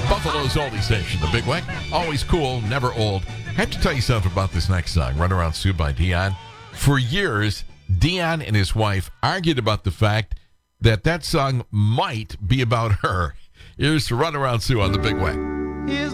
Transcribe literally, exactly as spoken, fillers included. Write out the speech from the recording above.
Buffalo's oldie station, the Big Whack. Always cool, never old. I have to tell you something about this next song, Run Around Sue by Dion. For years, Dion and his wife argued about the fact that that song might be about her. Here's to Run Around Sue on the Big Whack. His